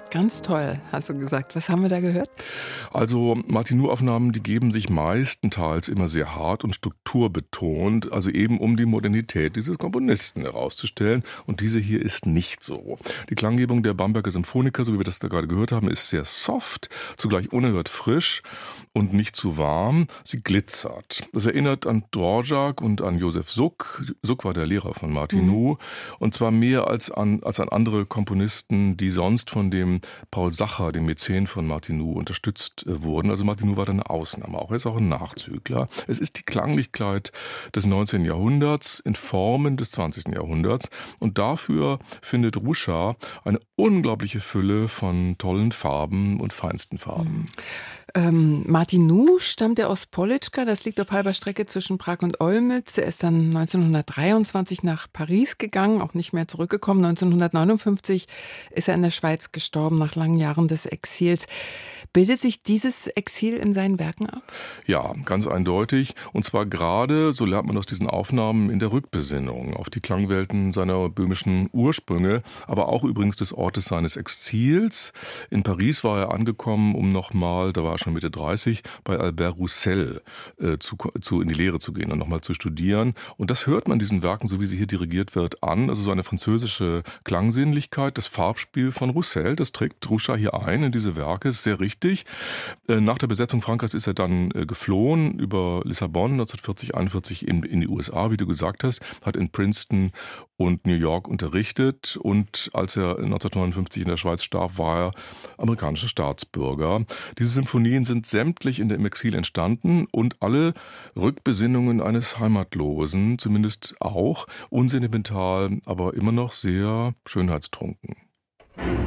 Ganz toll, hast du gesagt. Was haben wir da gehört? Also Martinu-Aufnahmen, die geben sich meistenteils immer sehr hart und strukturbetont, also eben um die Modernität dieses Komponisten herauszustellen. Und diese hier ist nicht so. Die Klanggebung der Bamberger Symphoniker, so wie wir das da gerade gehört haben, ist sehr soft, zugleich unerhört frisch und nicht zu warm. Sie glitzert. Das erinnert an Dvorak und an Josef Suk. Suk war der Lehrer von Martinu. Und zwar mehr als an andere Komponisten, die sonst von dem Paul Sacher, dem Mäzen von Martinu, unterstützt wurden. Also Martinu war dann eine Ausnahme auch. Er ist auch ein Nachzügler. Es ist die Klanglichkeit des 19. Jahrhunderts in Formen des 20. Jahrhunderts. Und dafür findet Rucha eine unglaubliche Fülle von tollen Farben und feinsten Farben. Martinu stammt aus Politschka, das liegt auf halber Strecke zwischen Prag und Olmütz. Er ist dann 1923 nach Paris gegangen, auch nicht mehr zurückgekommen. 1959 ist er in der Schweiz gestorben, nach langen Jahren des Exils. Bildet sich dieses Exil in seinen Werken ab? Ja, ganz eindeutig. Und zwar gerade, so lernt man aus diesen Aufnahmen, in der Rückbesinnung auf die Klangwelten seiner böhmischen Ursprünge, aber auch übrigens des Ortes seines Exils. In Paris war er angekommen, um nochmal, da war er schon Mitte 30, bei Albert Roussel in die Lehre zu gehen und nochmal zu studieren. Und das hört man diesen Werken, so wie sie hier dirigiert wird, an. Also so eine französische Klangsinnlichkeit, das Farbspiel von Roussel, das trägt Rucha hier ein in diese Werke, ist sehr richtig. Nach der Besetzung Frankreichs ist er dann geflohen über Lissabon 1940, 41 in die USA, wie du gesagt hast, hat in Princeton und New York unterrichtet und als er 1959 in der Schweiz starb, war er amerikanischer Staatsbürger. Diese Symphonien sind sämtlich in dem Exil entstanden und alle Rückbesinnungen eines Heimatlosen, zumindest auch, unsentimental, aber immer noch sehr schönheitstrunken.